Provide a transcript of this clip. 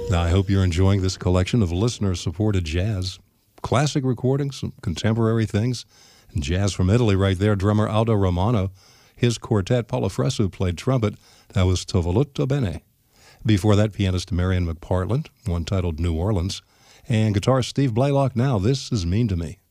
Now, I hope you're enjoying this collection of listener-supported jazz. Classic recordings, some contemporary things, and jazz from Italy right there. Drummer Aldo Romano, his quartet, Paolo Fresu played trumpet. That was T'ho voluto bene. Before that, pianist Marion McPartland, one titled New Orleans. And guitarist Steve Blaylock, now This Is Mean to Me.